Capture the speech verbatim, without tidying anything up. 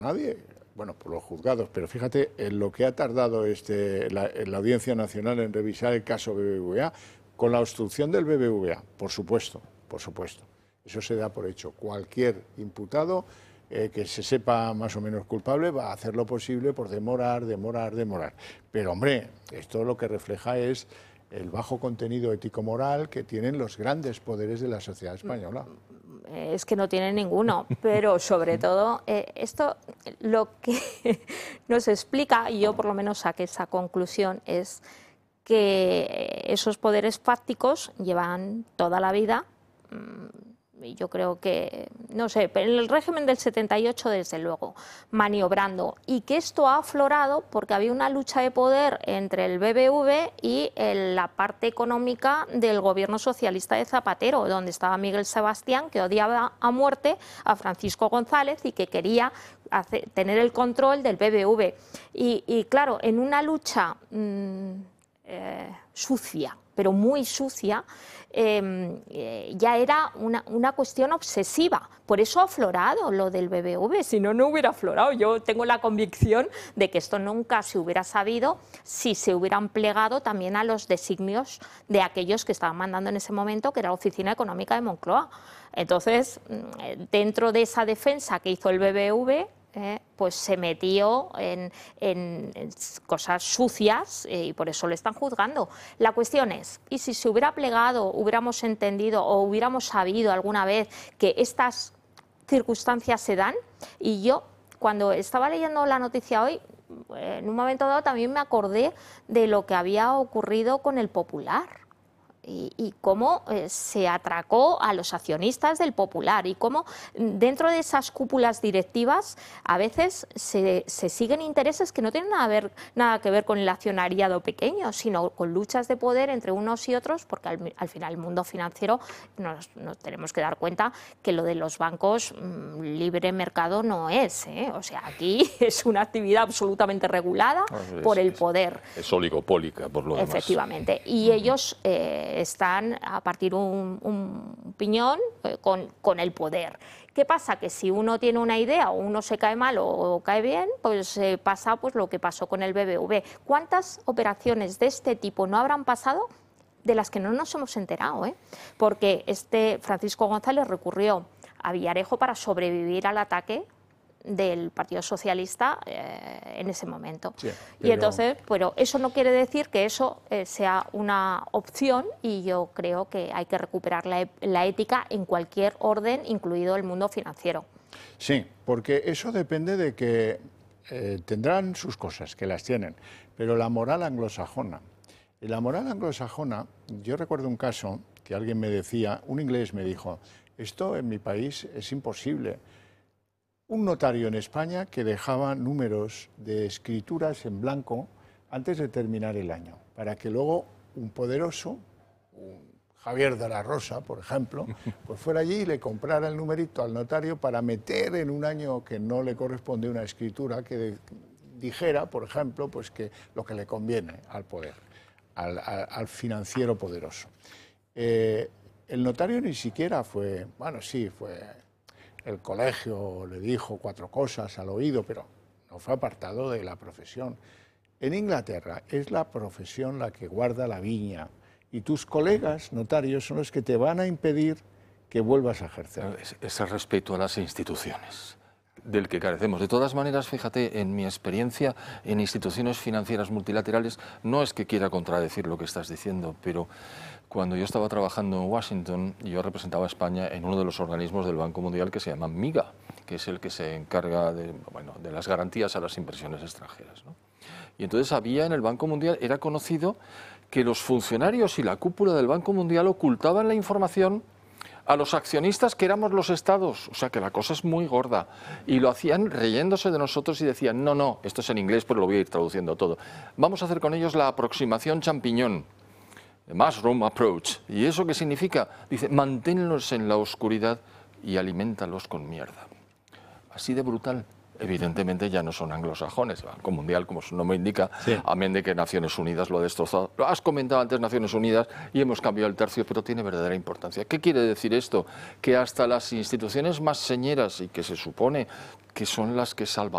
nadie, bueno, por los juzgados, pero fíjate en lo que ha tardado este, la, la Audiencia Nacional en revisar el caso B B V A, con la obstrucción del B B V A, por supuesto, por supuesto. Eso se da por hecho. Cualquier imputado eh, que se sepa más o menos culpable va a hacer lo posible por demorar, demorar, demorar. Pero, hombre, esto lo que refleja es el bajo contenido ético-moral que tienen los grandes poderes de la sociedad española. Es que no tienen ninguno, pero sobre todo eh, esto lo que nos explica, y yo por lo menos saqué esa conclusión, es que esos poderes fácticos llevan toda la vida, y yo creo que, no sé, en el régimen del setenta y ocho desde luego, maniobrando, y que esto ha aflorado porque había una lucha de poder entre el B B V y el, la parte económica del gobierno socialista de Zapatero, donde estaba Miguel Sebastián, que odiaba a muerte a Francisco González y que quería hacer, tener el control del B B V. Y, y claro, en una lucha mmm, eh, sucia, pero muy sucia, eh, eh, ya era una, una cuestión obsesiva. Por eso ha aflorado lo del B B V, si no, no hubiera aflorado. Yo tengo la convicción de que esto nunca se hubiera sabido si se hubieran plegado también a los designios de aquellos que estaban mandando en ese momento, que era la Oficina Económica de Moncloa. Entonces, dentro de esa defensa que hizo el B B V, Eh, pues se metió en, en, en cosas sucias eh, y por eso le están juzgando. La cuestión es, ¿y si se hubiera plegado, hubiéramos entendido o hubiéramos sabido alguna vez que estas circunstancias se dan? Y yo, cuando estaba leyendo la noticia hoy, eh, en un momento dado también me acordé de lo que había ocurrido con el Popular. Y, y cómo eh, se atracó a los accionistas del Popular y cómo dentro de esas cúpulas directivas a veces se, se siguen intereses que no tienen nada, ver, nada que ver con el accionariado pequeño, sino con luchas de poder entre unos y otros, porque al, al final el mundo financiero nos, nos tenemos que dar cuenta que lo de los bancos mmm, libre mercado no es, ¿eh? O sea, aquí es una actividad absolutamente regulada ah, es, por el poder. Es, es oligopólica, por lo demás. Efectivamente, y uh-huh. ellos eh, están a partir un, un piñón eh, con, con el poder. ¿Qué pasa? Que si uno tiene una idea o uno se cae mal o, o cae bien, pues eh, pasa pues, lo que pasó con el B B V. ¿Cuántas operaciones de este tipo no habrán pasado de las que no nos hemos enterado? ¿eh? Porque este Francisco González recurrió a Villarejo para sobrevivir al ataque del Partido Socialista eh, en ese momento. Sí, pero... Y entonces, pero eso no quiere decir que eso eh, sea una opción, y yo creo que hay que recuperar la, la ética en cualquier orden, incluido el mundo financiero. Sí, porque eso depende de que eh, tendrán sus cosas, que las tienen, pero la moral anglosajona. Y la moral anglosajona, yo recuerdo un caso que alguien me decía, un inglés me dijo, esto en mi país es imposible. Un notario en España que dejaba números de escrituras en blanco antes de terminar el año, para que luego un poderoso, un Javier de la Rosa, por ejemplo, pues fuera allí y le comprara el numerito al notario para meter en un año que no le corresponde una escritura que dijera, por ejemplo, pues que lo que le conviene al poder, al, al, al financiero poderoso. Eh, el notario ni siquiera fue, bueno, sí, fue... El colegio le dijo cuatro cosas al oído, pero no fue apartado de la profesión. En Inglaterra es la profesión la que guarda la viña y tus colegas notarios son los que te van a impedir que vuelvas a ejercer. Ese respeto a las instituciones del que carecemos. De todas maneras, fíjate, en mi experiencia en instituciones financieras multilaterales, no es que quiera contradecir lo que estás diciendo, pero cuando yo estaba trabajando en Washington, yo representaba a España en uno de los organismos del Banco Mundial que se llama MIGA, que es el que se encarga de, bueno, de las garantías a las inversiones extranjeras, ¿no? Y entonces había en el Banco Mundial, era conocido que los funcionarios y la cúpula del Banco Mundial ocultaban la información a los accionistas que éramos los estados, o sea que la cosa es muy gorda, y lo hacían reyéndose de nosotros y decían, no, no, esto es en inglés, pero lo voy a ir traduciendo todo, vamos a hacer con ellos la aproximación champiñón, mushroom approach. ¿Y eso qué significa? Dice, manténlos en la oscuridad y alimentalos con mierda. Así de brutal. Evidentemente ya no son anglosajones, el Banco Mundial, como su nombre indica, sí. Amén de que Naciones Unidas lo ha destrozado. Lo has comentado antes, Naciones Unidas, y hemos cambiado el tercio, pero tiene verdadera importancia. ¿Qué quiere decir esto? Que hasta las instituciones más señeras y que se supone que son las que salvan